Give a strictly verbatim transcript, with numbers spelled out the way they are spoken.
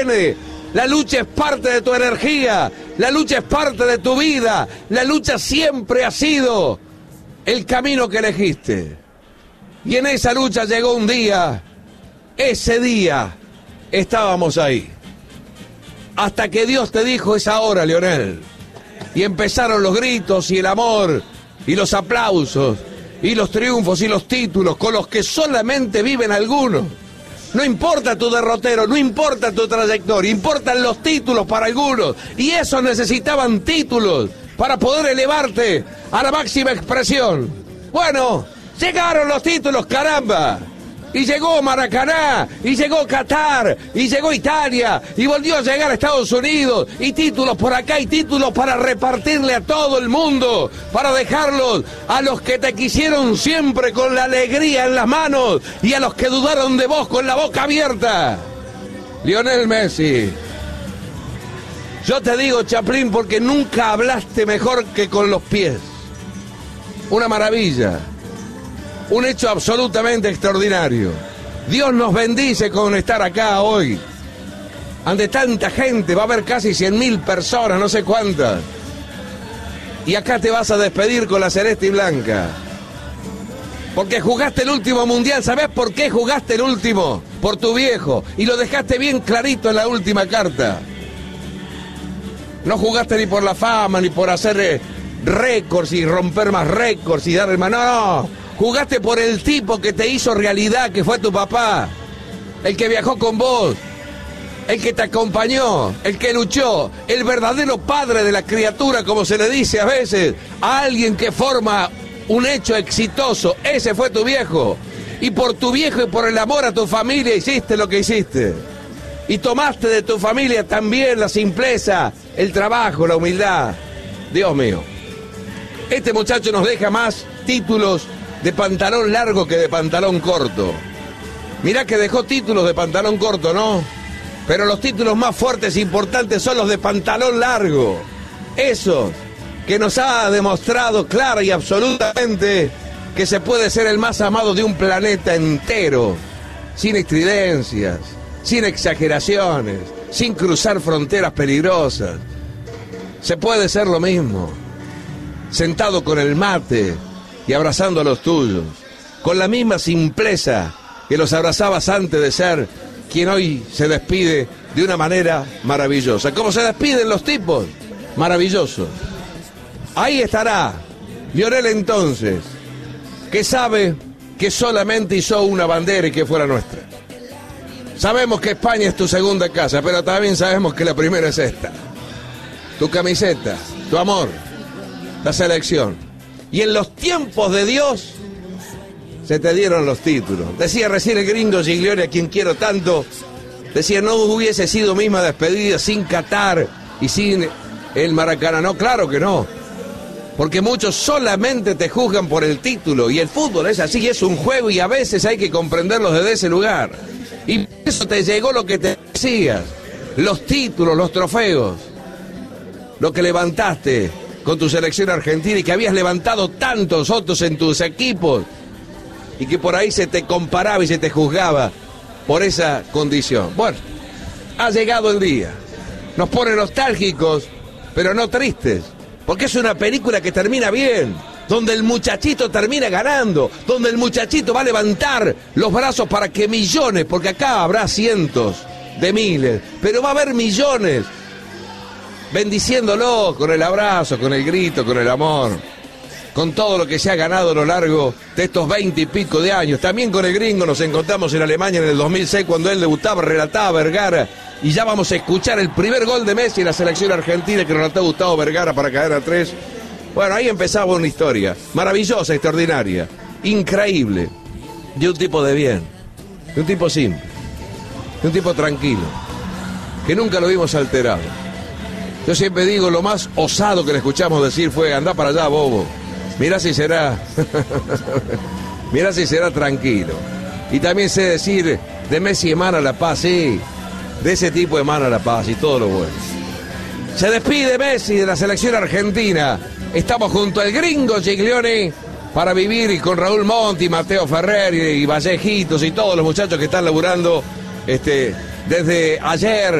viene. La lucha es parte de tu energía, la lucha es parte de tu vida, la lucha siempre ha sido el camino que elegiste. Y en esa lucha llegó un día, ese día estábamos ahí. Hasta que Dios te dijo, es ahora, Lionel. Y empezaron los gritos y el amor y los aplausos y los triunfos y los títulos con los que solamente viven algunos. No importa tu derrotero, no importa tu trayectoria, importan los títulos para algunos. Y esos necesitaban títulos para poder elevarte a la máxima expresión. Bueno, llegaron los títulos, caramba. Y llegó Maracaná, y llegó Qatar, y llegó Italia, y volvió a llegar a Estados Unidos, y títulos por acá, y títulos para repartirle a todo el mundo, para dejarlos a los que te quisieron siempre con la alegría en las manos, y a los que dudaron de vos con la boca abierta. Lionel Messi. Yo te digo, Chaplin, porque nunca hablaste mejor que con los pies. Una maravilla. Un hecho absolutamente extraordinario. Dios nos bendice con estar acá hoy. Ante tanta gente, va a haber casi cien mil personas, no sé cuántas. Y acá te vas a despedir con la celeste y blanca. Porque jugaste el último mundial. ¿Sabés por qué jugaste el último? Por tu viejo. Y lo dejaste bien clarito en la última carta. No jugaste ni por la fama, ni por hacer récords y romper más récords y dar el mano. No. Jugaste por el tipo que te hizo realidad, que fue tu papá, el que viajó con vos, el que te acompañó, el que luchó, el verdadero padre de la criatura, como se le dice a veces, a alguien que forma un hecho exitoso. Ese fue tu viejo. Y por tu viejo y por el amor a tu familia hiciste lo que hiciste. Y tomaste de tu familia también la simpleza, el trabajo, la humildad. Dios mío. Este muchacho nos deja más títulos de pantalón largo que de pantalón corto. Mirá que dejó títulos de pantalón corto, ¿no? Pero los títulos más fuertes e importantes son los de pantalón largo. Esos que nos ha demostrado clara y absolutamente que se puede ser el más amado de un planeta entero, sin estridencias, sin exageraciones, sin cruzar fronteras peligrosas. Se puede ser lo mismo, sentado con el mate y abrazando a los tuyos, con la misma simpleza que los abrazabas antes de ser quien hoy se despide de una manera maravillosa. ¿Cómo se despiden los tipos? Maravilloso. Ahí estará Lionel entonces, que sabe que solamente hizo una bandera y que fuera nuestra. Sabemos que España es tu segunda casa, pero también sabemos que la primera es esta. Tu camiseta, tu amor, la selección. Y en los tiempos de Dios se te dieron los títulos. Decía recién el gringo Giglioli, a quien quiero tanto, decía, no hubiese sido misma despedida sin Qatar y sin el Maracaná. No, claro que no. Porque muchos solamente te juzgan por el título. Y el fútbol es así, es un juego y a veces hay que comprenderlo desde ese lugar. Y por eso te llegó lo que te decías. Los títulos, los trofeos. Lo que levantaste con tu selección argentina y que habías levantado tantos otros en tus equipos y que por ahí se te comparaba y se te juzgaba por esa condición. Bueno, ha llegado el día. Nos pone nostálgicos, pero no tristes, porque es una película que termina bien, donde el muchachito termina ganando, donde el muchachito va a levantar los brazos para que millones, porque acá habrá cientos de miles, pero va a haber millones, bendiciéndolo con el abrazo, con el grito, con el amor, con todo lo que se ha ganado a lo largo de estos veinte y pico de años. También con el gringo nos encontramos en Alemania en el dos mil seis cuando él debutaba, relataba Vergara, y ya vamos a escuchar el primer gol de Messi en la selección argentina que relató Gustavo Vergara para caer a tres. Bueno, ahí empezaba una historia maravillosa, extraordinaria, increíble, de un tipo de bien, de un tipo simple, de un tipo tranquilo, que nunca lo vimos alterado. Yo siempre digo, lo más osado que le escuchamos decir fue, andá para allá, bobo. Mirá si será, mirá si será tranquilo. Y también sé decir, de Messi emana la paz, sí, de ese tipo emana la paz y todo lo bueno. Se despide Messi de la selección argentina. Estamos junto al gringo Giglioli para vivir, y con Raúl Monti, Mateo Ferrer y, y Vallejitos y todos los muchachos que están laburando este, desde ayer